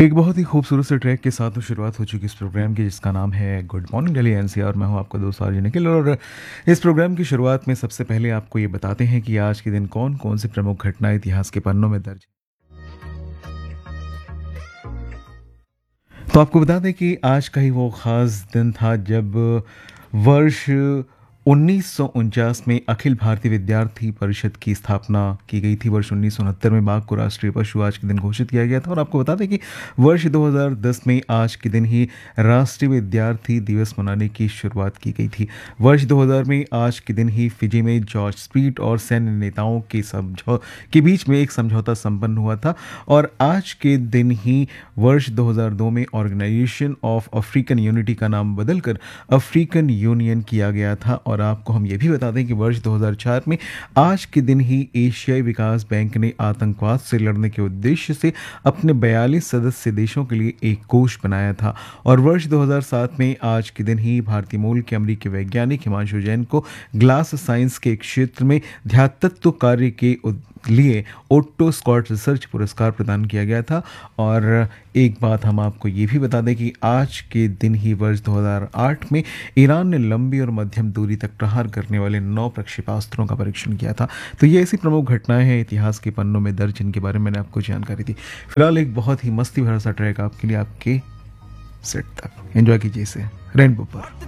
एक बहुत ही खूबसूरत से ट्रैक के साथ तो शुरुआत हो चुकी इस प्रोग्राम की, जिसका नाम है गुड मॉर्निंग दिल्ली एनसीआर। और मैं हूं आपका दोस्त आरजे निखिल। और इस प्रोग्राम की शुरुआत में सबसे पहले आपको ये बताते हैं कि आज के दिन कौन कौन सी प्रमुख घटनाएं इतिहास के पन्नों में दर्ज हैं। तो आपको बता दें कि आज का ही वो ख़ास दिन था जब वर्ष 1949 में अखिल भारतीय विद्यार्थी परिषद की स्थापना की गई थी। वर्ष 1969 में बाघ को राष्ट्रीय पशु आज के दिन घोषित किया गया था। और आपको बता दें कि वर्ष 2010 में आज के दिन ही राष्ट्रीय विद्यार्थी दिवस मनाने की शुरुआत की गई थी। वर्ष 2000 में आज के दिन ही फिजी में जॉर्ज स्प्रीट और सैन्य नेताओं के बीच में एक समझौता संपन्न हुआ था। और आज के दिन ही वर्ष 2002 में ऑर्गेनाइजेशन ऑफ अफ्रीकन यूनिटी का नाम बदलकर अफ्रीकन यूनियन किया गया था। और आपको हम ये भी बता दें कि वर्ष 2004 में आज के दिन ही एशियाई विकास बैंक ने आतंकवाद से लड़ने के उद्देश्य से अपने 42 सदस्य देशों के लिए एक कोष बनाया था। और वर्ष 2007 में आज के दिन ही भारतीय मूल के अमेरिकी वैज्ञानिक हिमांशु जैन को ग्लास साइंस के क्षेत्र में ध्यातत्व कार्य के लिए ओट्टो स्कॉट रिसर्च पुरस्कार प्रदान किया गया था। और एक बात हम आपको ये भी बता दें कि आज के दिन ही वर्ष 2008 में ईरान ने लंबी और मध्यम दूरी तक प्रहार करने वाले 9 प्रक्षेपास्त्रों का परीक्षण किया था। तो ये ऐसी प्रमुख घटनाएं हैं इतिहास के पन्नों में दर्ज, जिनके बारे में मैंने आपको जानकारी दी। फिलहाल एक बहुत ही मस्ती भरा सा ट्रैक आपके लिए, आपके सेट तक एंजॉय कीजिए इसे रेनबो पर।